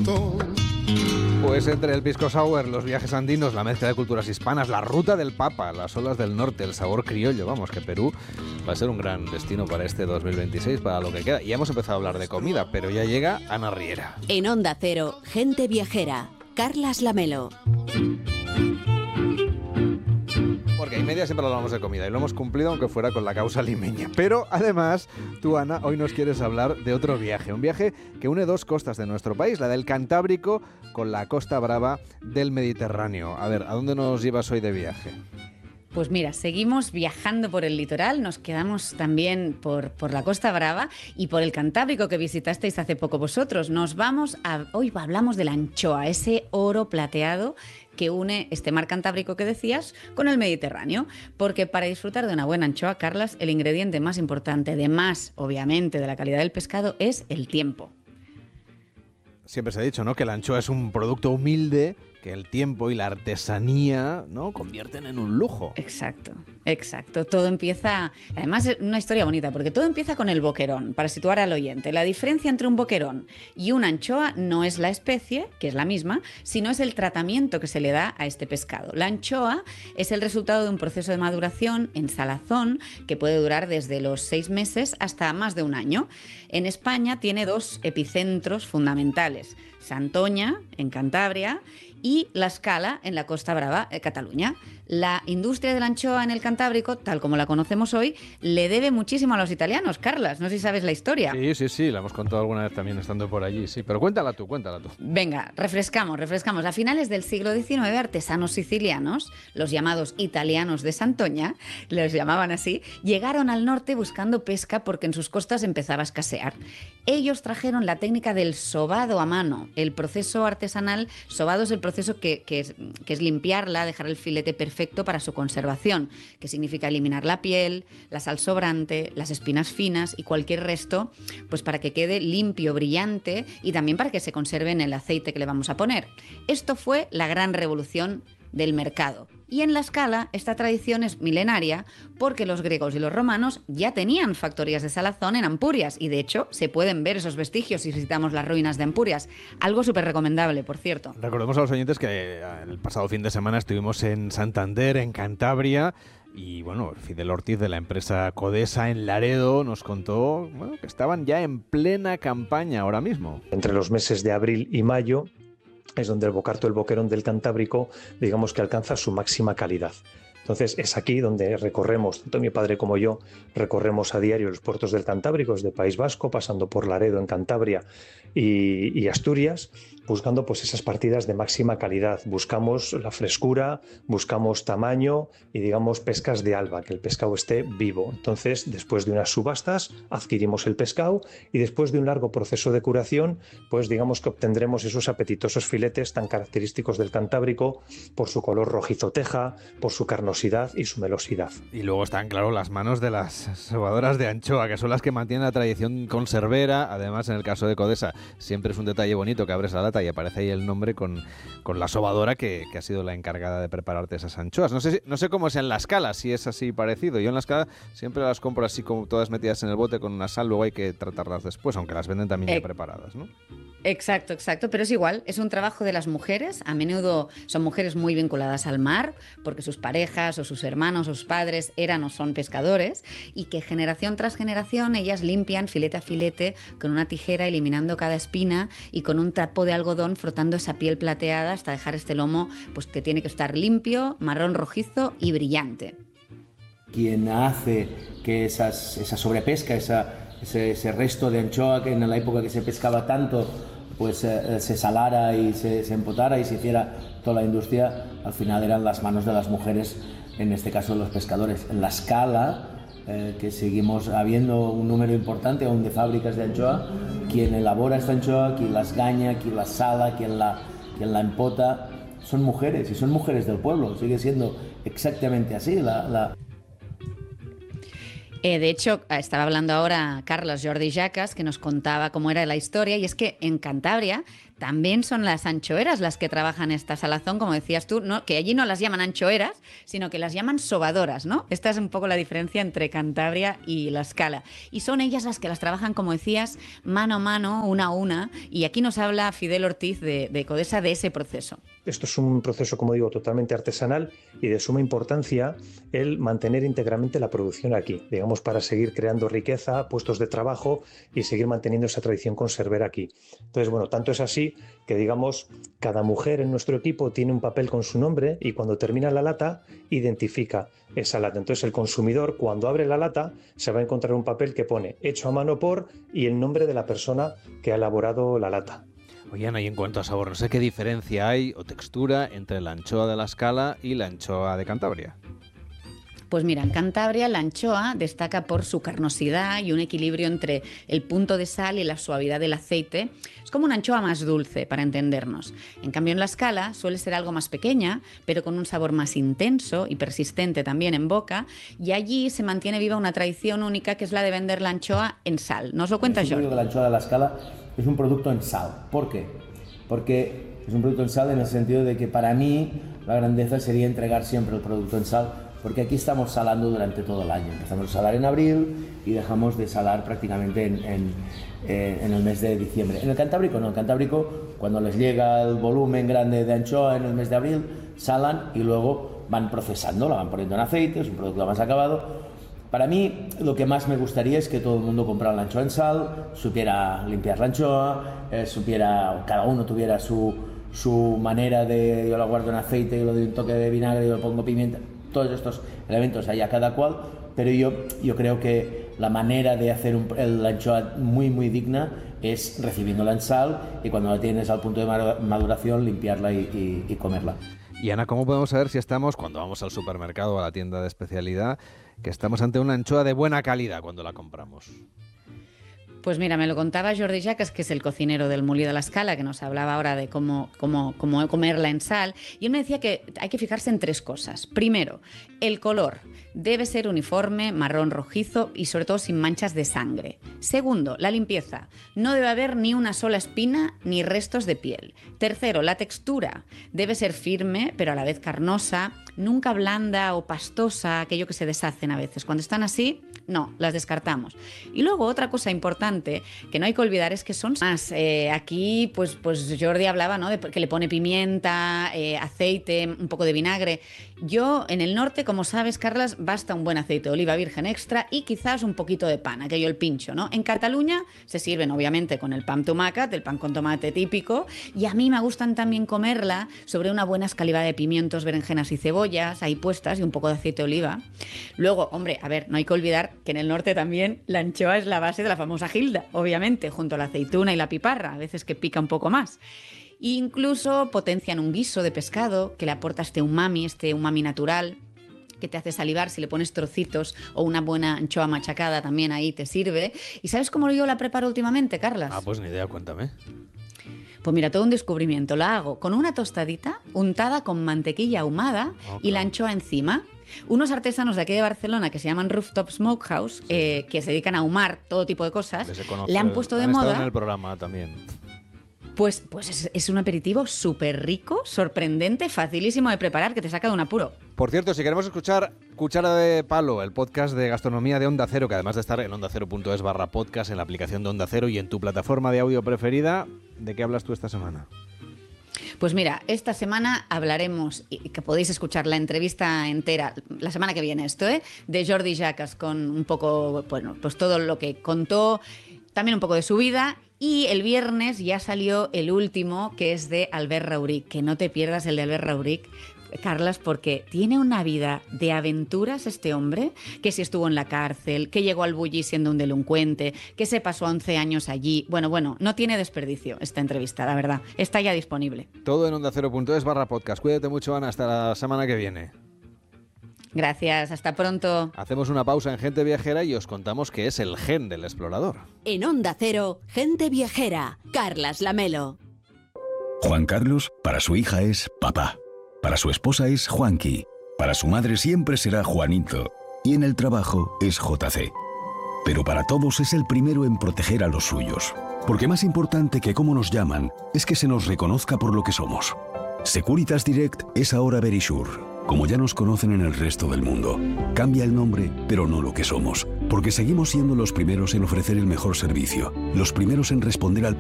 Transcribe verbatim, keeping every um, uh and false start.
montón. Pues entre el pisco sour, los viajes andinos, la mezcla de culturas hispanas, la ruta del Papa, las olas del norte, el sabor criollo, vamos, que Perú va a ser un gran destino para este dos mil veintiséis, para lo que queda. Ya hemos empezado a hablar de comida, pero ya llega Ana Riera. En Onda Cero, gente viajera, Carlas Lamelo. Porque en media siempre hablamos de comida y lo hemos cumplido aunque fuera con la causa limeña. Pero además, tú, Ana, hoy nos quieres hablar de otro viaje. Un viaje que une dos costas de nuestro país, la del Cantábrico con la Costa Brava del Mediterráneo. A ver, ¿a dónde nos llevas hoy de viaje? Pues mira, seguimos viajando por el litoral, nos quedamos también por, por la Costa Brava y por el Cantábrico que visitasteis hace poco vosotros. Nos vamos a... Hoy hablamos de la anchoa, ese oro plateado que une este mar Cantábrico que decías con el Mediterráneo. Porque para disfrutar de una buena anchoa, Carlas, el ingrediente más importante, además, obviamente, de la calidad del pescado, es el tiempo. Siempre se ha dicho, ¿no?, que la anchoa es un producto humilde, que el tiempo y la artesanía, ¿no?, convierten en un lujo. Exacto, exacto. Todo empieza... Además, es una historia bonita, porque todo empieza con el boquerón, para situar al oyente. La diferencia entre un boquerón y una anchoa no es la especie, que es la misma, sino es el tratamiento que se le da a este pescado. La anchoa es el resultado de un proceso de maduración en salazón que puede durar desde los seis meses hasta más de un año. En España tiene dos epicentros fundamentales: Santoña, en Cantabria, y La Scala, en la Costa Brava, eh, Cataluña. La industria de la anchoa en el Cantábrico, tal como la conocemos hoy, le debe muchísimo a los italianos. Carlas, no sé si sabes la historia. Sí, sí, sí, la hemos contado alguna vez también estando por allí, sí. Pero cuéntala tú, cuéntala tú. Venga, refrescamos, refrescamos. A finales del siglo diecinueve, artesanos sicilianos, los llamados italianos de Santoña, los llamaban así, llegaron al norte buscando pesca porque en sus costas empezaba a escasear. Ellos trajeron la técnica del sobado a mano. El proceso artesanal, sobado es el proceso que, que, es, que es limpiarla, dejar el filete perfecto para su conservación, que significa eliminar la piel, la sal sobrante, las espinas finas y cualquier resto, pues para que quede limpio, brillante y también para que se conserve en el aceite que le vamos a poner. Esto fue la gran revolución del mercado. Y en La Scala esta tradición es milenaria porque los griegos y los romanos ya tenían factorías de salazón en Ampurias y de hecho se pueden ver esos vestigios si visitamos las ruinas de Ampurias. Algo súper recomendable, por cierto. Recordemos a los oyentes que el pasado fin de semana estuvimos en Santander, en Cantabria, y bueno, Fidel Ortiz de la empresa Codesa en Laredo nos contó, bueno, que estaban ya en plena campaña ahora mismo. Entre los meses de abril y mayo es donde el bocarto, el boquerón del Cantábrico, digamos que alcanza su máxima calidad. Entonces es aquí donde recorremos, tanto mi padre como yo, recorremos a diario los puertos del Cantábrico, desde País Vasco, pasando por Laredo en Cantabria y, y Asturias, buscando pues esas partidas de máxima calidad. Buscamos la frescura, buscamos tamaño y digamos pescas de alba, que el pescado esté vivo. Entonces, después de unas subastas, adquirimos el pescado y después de un largo proceso de curación, pues digamos que obtendremos esos apetitosos filetes tan característicos del Cantábrico por su color rojizo teja, por su carnosidad y su melosidad. Y luego están, claro, las manos de las sobadoras de anchoa, que son las que mantienen la tradición conservera. Además, en el caso de Codesa, siempre es un detalle bonito que abres la lata y aparece ahí el nombre con, con la sobadora que, que ha sido la encargada de prepararte esas anchoas. No sé, si, no sé cómo es en La Scala, si es así parecido. Yo en La Scala siempre las compro así como todas metidas en el bote con una sal, luego hay que tratarlas después, aunque las venden también eh, ya preparadas, ¿no? Exacto, exacto, pero es igual, es un trabajo de las mujeres, a menudo son mujeres muy vinculadas al mar, porque sus parejas o sus hermanos o sus padres eran o son pescadores, y que generación tras generación ellas limpian filete a filete con una tijera, eliminando cada espina y con un trapo de algodón frotando esa piel plateada hasta dejar este lomo pues que tiene que estar limpio, marrón rojizo y brillante. Quien hace que esas, esa sobrepesca, esa, ese, ese resto de anchoa que en la época que se pescaba tanto, pues eh, se salara y se, se empotara y se hiciera toda la industria, al final eran las manos de las mujeres, en este caso los pescadores. En La Scala, eh, que seguimos habiendo un número importante aún de fábricas de anchoa, quien elabora esta anchoa, quien las gaña, quien la sala, quien la, quien la empota, son mujeres, y son mujeres del pueblo, sigue siendo exactamente así. La, la Eh, de hecho, estaba hablando ahora Carlos Jordi Jacas, que nos contaba cómo era la historia, y es que en Cantabria también son las anchoeras las que trabajan esta salazón, como decías tú, ¿no? Que allí no las llaman anchoeras, sino que las llaman sobadoras, ¿no? Esta es un poco la diferencia entre Cantabria y La Scala. Y son ellas las que las trabajan, como decías, mano a mano, una a una. Y aquí nos habla Fidel Ortiz de, de Codesa de ese proceso. Esto es un proceso, como digo, totalmente artesanal y de suma importancia el mantener íntegramente la producción aquí, digamos, para seguir creando riqueza, puestos de trabajo y seguir manteniendo esa tradición conservera aquí. Entonces, bueno, tanto es así que, digamos, cada mujer en nuestro equipo tiene un papel con su nombre y cuando termina la lata, identifica esa lata. Entonces, el consumidor, cuando abre la lata, se va a encontrar un papel que pone hecho a mano por y el nombre de la persona que ha elaborado la lata. Oye, Ana, y en cuanto a sabor, no sé qué diferencia hay o textura entre la anchoa de La Scala y la anchoa de Cantabria. Pues mira, en Cantabria la anchoa destaca por su carnosidad y un equilibrio entre el punto de sal y la suavidad del aceite. Es como una anchoa más dulce, para entendernos. En cambio, en La Scala suele ser algo más pequeña, pero con un sabor más intenso y persistente también en boca. Y allí se mantiene viva una tradición única, que es la de vender la anchoa en sal. ¿Nos lo cuenta Jordi? Yo creo que la anchoa de La Scala es un producto en sal. ¿Por qué? Porque es un producto en sal en el sentido de que para mí la grandeza sería entregar siempre el producto en sal, porque aquí estamos salando durante todo el año. Empezamos a salar en abril y dejamos de salar prácticamente en, en, en el mes de diciembre. En el Cantábrico no, en el Cantábrico cuando les llega el volumen grande de anchoa en el mes de abril, salan y luego van procesando, la van poniendo en aceite, es un producto más acabado. Para mí lo que más me gustaría es que todo el mundo comprara la anchoa en sal, supiera limpiar la anchoa, eh, supiera, cada uno tuviera su, su manera de, yo la guardo en aceite, yo le doy un toque de vinagre, yo le pongo pimienta, todos estos elementos allá cada cual, pero yo, yo creo que la manera de hacer un, el, la anchoa muy muy digna es recibiéndola en sal y cuando la tienes al punto de maduración limpiarla y, y, y comerla. Y Ana, ¿cómo podemos saber si estamos, cuando vamos al supermercado o a la tienda de especialidad, que estamos ante una anchoa de buena calidad cuando la compramos? Pues mira, me lo contaba Jordi Jacas, que es el cocinero del Molí de La Scala, que nos hablaba ahora de cómo, cómo, cómo comerla en sal. Y él me decía que hay que fijarse en tres cosas. Primero, el color. Debe ser uniforme, marrón rojizo y sobre todo sin manchas de sangre. Segundo, la limpieza. No debe haber ni una sola espina ni restos de piel. Tercero, la textura. Debe ser firme, pero a la vez carnosa, nunca blanda o pastosa, aquello que se deshacen a veces. Cuando están así, no, las descartamos. Y luego otra cosa importante que no hay que olvidar es que son más. Eh, aquí, pues, pues Jordi hablaba, ¿no?, de que le pone pimienta, eh, aceite, un poco de vinagre. Yo, en el norte, como sabes, Carlas, basta un buen aceite de oliva virgen extra y quizás un poquito de pan, aquello el pincho, ¿no? En Cataluña se sirven, obviamente, con el pan tomàquet, el pan con tomate típico, y a mí me gustan también comerla sobre una buena escalivada de pimientos, berenjenas y cebollas ahí puestas y un poco de aceite de oliva. Luego, hombre, a ver, no hay que olvidar que en el norte también la anchoa es la base de la famosa gilda, obviamente, junto a la aceituna y la piparra, a veces que pica un poco más. E incluso potencian un guiso de pescado que le aporta este umami, este umami natural, que te hace salivar si le pones trocitos o una buena anchoa machacada también ahí te sirve. ¿Y sabes cómo yo la preparo últimamente, Carlas? Ah, pues ni idea, cuéntame. Pues mira, todo un descubrimiento. La hago con una tostadita untada con mantequilla ahumada, okay, y la anchoa encima. Unos artesanos de aquí de Barcelona que se llaman Rooftop Smokehouse, eh, que se dedican a ahumar todo tipo de cosas, le han puesto de han moda. Estado en el programa también. Pues, pues es, es un aperitivo súper rico, sorprendente, facilísimo de preparar, que te saca de un apuro. Por cierto, si queremos escuchar Cuchara de Palo, el podcast de gastronomía de Onda Cero, que además de estar en onda cero punto es barra podcast, en la aplicación de Onda Cero y en tu plataforma de audio preferida, ¿de qué hablas tú esta semana? Pues mira, esta semana hablaremos, y que podéis escuchar la entrevista entera, la semana que viene esto, ¿eh?, de Jordi Jacas, con un poco, bueno, pues todo lo que contó, también un poco de su vida. Y el viernes ya salió el último, que es de Albert Rauric, que no te pierdas el de Albert Rauric, Carlas, porque tiene una vida de aventuras este hombre, que si estuvo en la cárcel, que llegó al Bulli siendo un delincuente, que se pasó once años allí. Bueno, bueno, no tiene desperdicio esta entrevista, la verdad. Está ya disponible. Todo en onda cero punto es barra podcast. Cuídate mucho, Ana, hasta la semana que viene. Gracias, hasta pronto. Hacemos una pausa en Gente Viajera y os contamos qué es el gen del explorador. En Onda Cero, Gente Viajera, Carlas Lamelo. Juan Carlos, para su hija es papá. Para su esposa es Juanqui. Para su madre siempre será Juanito. Y en el trabajo es J C. pero para todos es el primero en proteger a los suyos. Porque más importante que cómo nos llaman es que se nos reconozca por lo que somos. Securitas Direct es ahora Verisure, como ya nos conocen en el resto del mundo. Cambia el nombre, pero no lo que somos, porque seguimos siendo los primeros en ofrecer el mejor servicio, los primeros en responder al